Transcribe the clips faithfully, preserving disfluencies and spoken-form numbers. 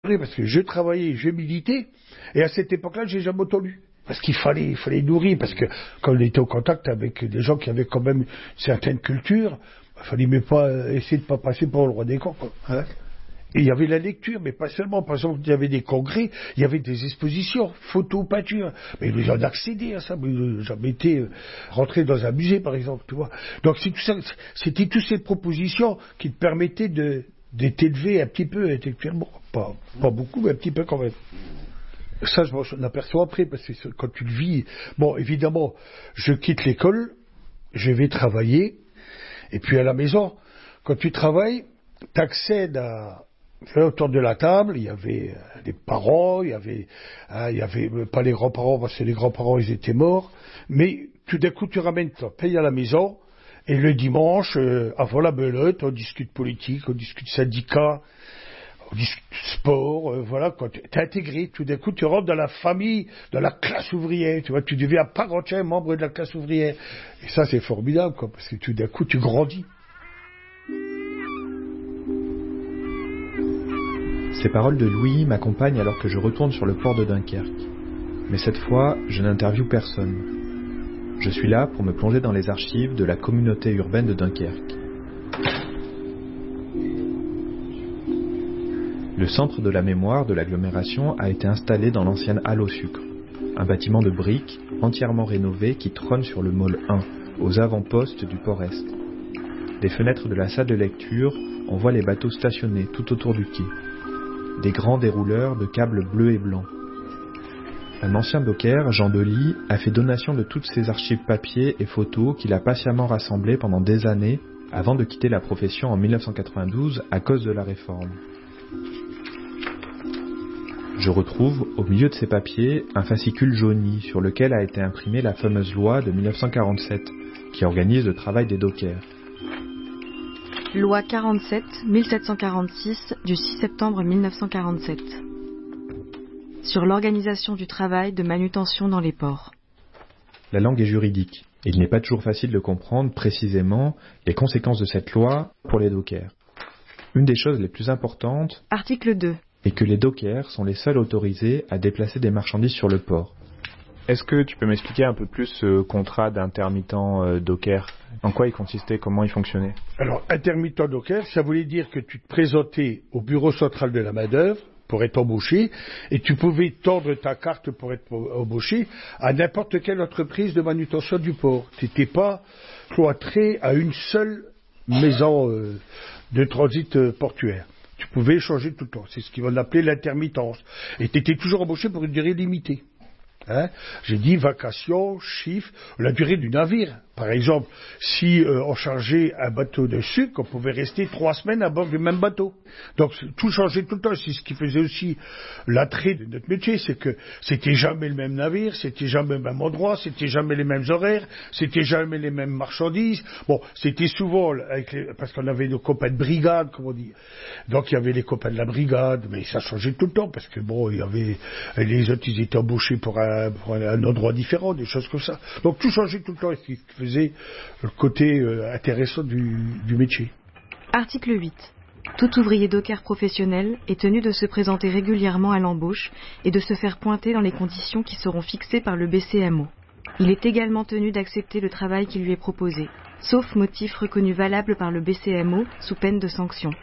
Parce que je travaillais, je militais, et à cette époque-là, j'ai jamais autant lu. Parce qu'il fallait, il fallait nourrir, parce que quand on était au contact avec des gens qui avaient quand même une certaine culture, il fallait même pas essayer de pas passer pour le roi des cons, quoi. Hein. Et il y avait la lecture, mais pas seulement. Par exemple, il y avait des congrès, il y avait des expositions, photos, peintures. Mais les gens accédaient à ça. J'ai jamais été rentré dans un musée, par exemple, tu vois. Donc c'est tout ça, c'était toutes ces propositions qui te permettaient de d'être élevé un petit peu intellectuellement. Pas, pas beaucoup, mais un petit peu quand même. Ça, je m'en aperçois après, parce que quand tu le vis... Bon, évidemment, je quitte l'école, je vais travailler, et puis à la maison, quand tu travailles, tu accèdes à... Autour de la table, il y avait les parents, il y avait, hein, il y avait pas les grands-parents, parce que les grands-parents, ils étaient morts, mais tout d'un coup, tu ramènes ton paye à la maison, et le dimanche, euh, avant la belote, on discute politique, on discute syndicat, on discute sport, euh, voilà, quoi. Tu es intégré, tout d'un coup, tu rentres dans la famille, dans la classe ouvrière, tu vois, tu deviens à part entière membre de la classe ouvrière. Et ça, c'est formidable, quoi, parce que tout d'un coup, tu grandis. Ces paroles de Louis m'accompagnent alors que je retourne sur le port de Dunkerque. Mais cette fois, je n'interviewe personne. Je suis là pour me plonger dans les archives de la communauté urbaine de Dunkerque. Le centre de la mémoire de l'agglomération a été installé dans l'ancienne halle au sucre, un bâtiment de briques entièrement rénové qui trône sur le môle un, aux avant-postes du port Est. Des fenêtres de la salle de lecture, on voit les bateaux stationnés tout autour du quai. Des grands dérouleurs de câbles bleus et blancs. Un ancien docker, Jean Delis, a fait donation de toutes ses archives papier et photos qu'il a patiemment rassemblées pendant des années avant de quitter la profession en mille neuf cent quatre-vingt-douze à cause de la réforme. Je retrouve, au milieu de ces papiers, un fascicule jauni sur lequel a été imprimée la fameuse loi de mille neuf cent quarante-sept qui organise le travail des dockers. Loi quarante-sept mille sept cent quarante-six du six septembre mille neuf cent quarante-sept. Sur l'organisation du travail de manutention dans les ports. La langue est juridique, et il n'est pas toujours facile de comprendre précisément les conséquences de cette loi pour les dockers. Une des choses les plus importantes Article deux. Est que les dockers sont les seuls autorisés à déplacer des marchandises sur le port. Est-ce que tu peux m'expliquer un peu plus ce contrat d'intermittent euh, docker ? En quoi il consistait ? Comment il fonctionnait ? Alors, intermittent docker, ça voulait dire que tu te présentais au bureau central de la main-d'œuvre pour être embauché, et tu pouvais tendre ta carte pour être embauché à n'importe quelle entreprise de manutention du port. Tu n'étais pas cloîtré à une seule maison euh, de transit euh, portuaire. Tu pouvais changer tout le temps. C'est ce qu'on appelait l'intermittence. Et tu étais toujours embauché pour une durée limitée. Hein? J'ai dit vacation, chiffre, la durée du navire. Par exemple, si euh, on chargeait un bateau de sucre, on pouvait rester trois semaines à bord du même bateau. Donc tout changeait tout le temps. C'est ce qui faisait aussi l'attrait de notre métier, c'est que c'était jamais le même navire, c'était jamais le même endroit, c'était jamais les mêmes horaires, c'était jamais les mêmes marchandises. Bon, c'était souvent avec les, parce qu'on avait nos copains de brigade, comme on dit. Donc il y avait les copains de la brigade, mais ça changeait tout le temps parce que bon, il y avait les autres, ils étaient embauchés pour un, pour un, un endroit différent, des choses comme ça. Donc tout changeait tout le temps, et ce qui faisait le côté euh, intéressant du, du métier. Article huit. Tout ouvrier docker professionnel est tenu de se présenter régulièrement à l'embauche et de se faire pointer dans les conditions qui seront fixées par le B C M O. Il est également tenu d'accepter le travail qui lui est proposé, sauf motif reconnu valable par le B C M O sous peine de sanction.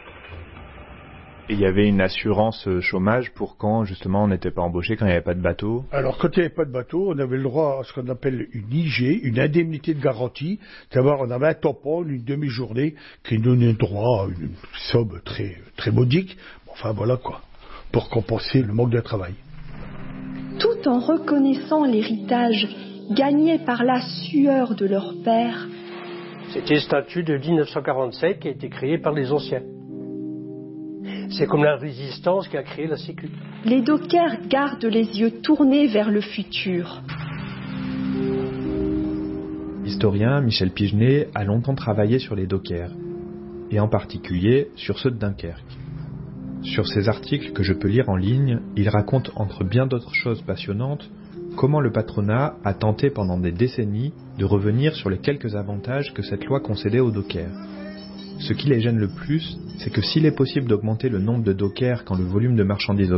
Et il y avait une assurance chômage pour quand, justement, on n'était pas embauché, quand il n'y avait pas de bateau ? Alors, quand il n'y avait pas de bateau, on avait le droit à ce qu'on appelle une I G, une indemnité de garantie. D'abord, on avait un tampon, une demi-journée, qui nous donnait droit à une somme très, très modique. Enfin, voilà quoi, pour compenser le manque de travail. Tout en reconnaissant l'héritage gagné par la sueur de leur père. C'était le statut de mille neuf cent quarante-sept qui a été créé par les anciens. C'est comme la résistance qui a créé la Sécu. Les dockers gardent les yeux tournés vers le futur. L'historien Michel Pigenet a longtemps travaillé sur les dockers, et en particulier sur ceux de Dunkerque. Sur ces articles que je peux lire en ligne, il raconte entre bien d'autres choses passionnantes comment le patronat a tenté pendant des décennies de revenir sur les quelques avantages que cette loi concédait aux dockers. Ce qui les gêne le plus, c'est que s'il est possible d'augmenter le nombre de dockers quand le volume de marchandises